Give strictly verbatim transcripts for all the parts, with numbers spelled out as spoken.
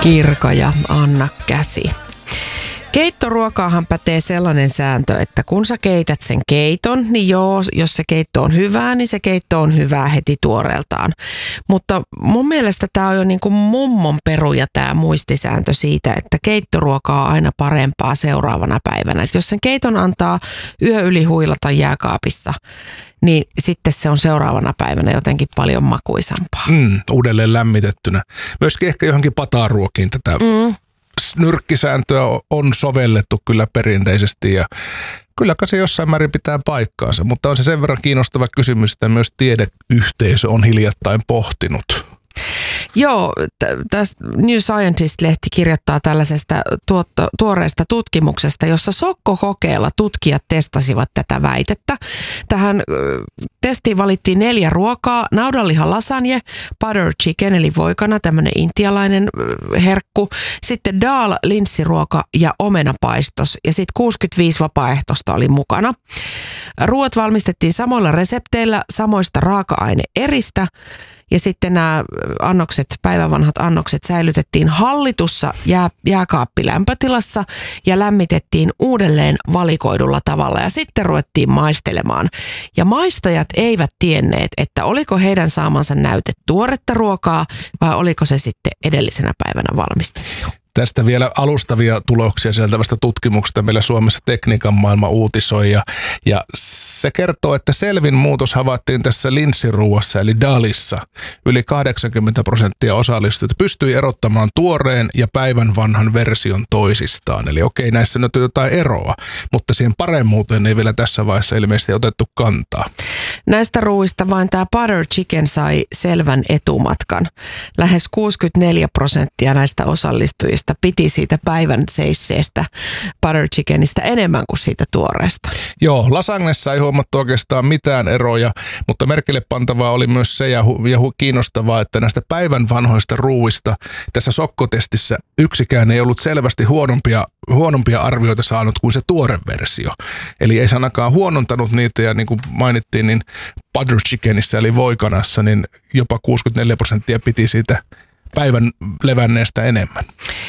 Kirka ja Anna Käsi. Keittoruokaahan pätee sellainen sääntö, että kun sä keität sen keiton, niin joo, jos se keitto on hyvää, niin se keitto on hyvää heti tuoreeltaan. Mutta mun mielestä tää on jo niin kuin mummon peruja tää muistisääntö siitä, että keittoruokaa on aina parempaa seuraavana päivänä. Et jos sen keiton antaa yö yli huilata jääkaapissa, niin sitten se on seuraavana päivänä jotenkin paljon makuisampaa. Mm, uudelleen lämmitettynä. Myöskin ehkä johonkin pataruokiin tätä mm. nyrkkisääntöä on sovellettu kyllä perinteisesti ja kyllä se jossain määrin pitää paikkaansa, mutta on se sen verran kiinnostava kysymys, että myös tiedeyhteisö on hiljattain pohtinut. Joo, tästä New Scientist-lehti kirjoittaa tällaisesta tuotto, tuoreesta tutkimuksesta, jossa sokkokokeella tutkijat testasivat tätä väitettä. Tähän testiin valittiin neljä ruokaa: naudanliha lasagne, butter chicken eli voikana, tämmöinen intialainen herkku, sitten dal linssiruoka ja omenapaistos ja sitten kuusikymmentäviisi vapaaehtoista oli mukana. Ruoat valmistettiin samoilla resepteillä samoista raaka-aine-eristä. Ja sitten nämä annokset, päivänvanhat annokset säilytettiin hallitussa jää, jääkaappilämpötilassa ja lämmitettiin uudelleen valikoidulla tavalla. Ja sitten ruvettiin maistelemaan. Ja maistajat eivät tienneet, että oliko heidän saamansa näyte tuoretta ruokaa vai oliko se sitten edellisenä päivänä valmistettu. Tästä vielä alustavia tuloksia sieltävästä tutkimuksesta meillä Suomessa Tekniikan maailma uutisoi ja, ja se kertoo, että selvin muutos havaittiin tässä linssiruuassa eli dalissa. Yli kahdeksankymmentä prosenttia osallistujista pystyi erottamaan tuoreen ja päivän vanhan version toisistaan. Eli okei, näissä nyt on jotain eroa, mutta siihen paremmuuteen ei vielä tässä vaiheessa ilmeisesti otettu kantaa. Näistä ruuista vain tämä butter chicken sai selvän etumatkan. Lähes kuusikymmentäneljä prosenttia näistä osallistujista piti siitä päivän seisseestä butter chickenistä enemmän kuin siitä tuoreesta. Joo, lasagnessa ei huomattu oikeastaan mitään eroja, mutta merkille pantavaa oli myös se ja, hu- ja hu- kiinnostavaa, että näistä päivän vanhoista ruuista tässä sokkotestissä yksikään ei ollut selvästi huonompia, huonompia arvioita saanut kuin se tuore versio. Eli ei sanakaan huonontanut niitä ja niin kuin mainittiin, niin butter chickenissä eli voikanassa, niin jopa kuusikymmentäneljä prosenttia piti siitä päivän levänneestä enemmän.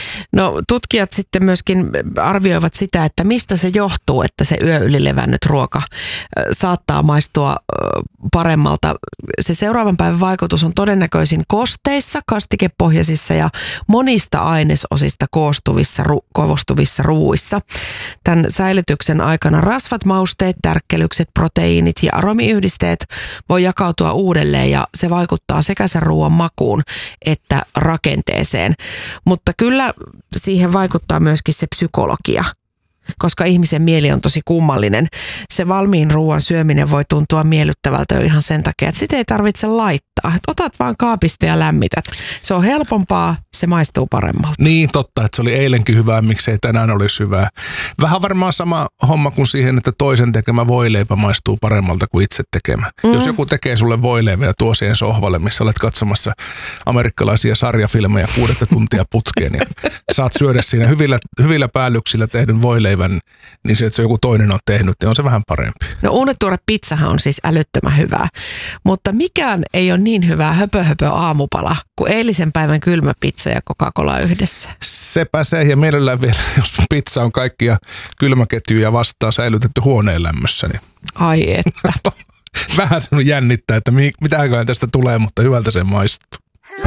No tutkijat sitten myöskin arvioivat sitä, että mistä se johtuu, että se yö yli levännyt ruoka saattaa maistua paremmalta. Se seuraavan päivän vaikutus on todennäköisin kosteissa, kastikepohjaisissa ja monista ainesosista koostuvissa, koostuvissa ruuissa. Tämän säilytyksen aikana rasvat, mausteet, tärkkelykset, proteiinit ja aromiyhdisteet voi jakautua uudelleen ja se vaikuttaa sekä sen ruoan makuun että rakenteeseen. Mutta kyllä siihen vaikuttaa myöskin se psykologia, koska ihmisen mieli on tosi kummallinen. Se valmiin ruoan syöminen voi tuntua miellyttävältä jo ihan sen takia, että sitä ei tarvitse laittaa. Et otat vaan kaapista ja lämmität. Se on helpompaa, se maistuu paremmalta. Niin, totta, että se oli eilenkin hyvää, miksei tänään olisi hyvää. Vähän varmaan sama homma kuin siihen, että toisen tekemä voileipä maistuu paremmalta kuin itse tekemä. Mm. Jos joku tekee sulle voileipä ja tuo siihen sohvalle, missä olet katsomassa amerikkalaisia sarjafilmejä kuudetta tuntia putkeen, niin saat syödä siinä hyvillä, hyvillä päällyksillä tehdyn voileivän, niin se, että se joku toinen on tehnyt, niin on se vähän parempi. No uunituore pizzahan on siis älyttömän hyvää, mutta mikään ei ole niin hyvää höpö höpö aamupala kuin eilisen päivän kylmä pizza ja Coca-Cola yhdessä. Sepä se, ja mielellään vielä, jos pizza on kaikkia kylmäketjuja vastaan säilytetty huoneen lämmössä, niin ai että. Vähän se jännittää, että mitäköhän tästä tulee, mutta hyvältä se maistuu.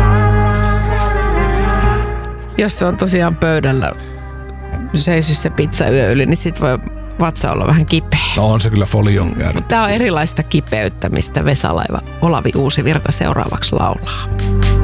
Jos se on tosiaan pöydällä seisy se pizza yö yli, niin sit voi vatsa olla vähän kipeä. No on se kyllä folion käynyt. Tämä on erilaista kipeyttämistä Vesalaiva Olavi Uusivirta seuraavaksi laulaa.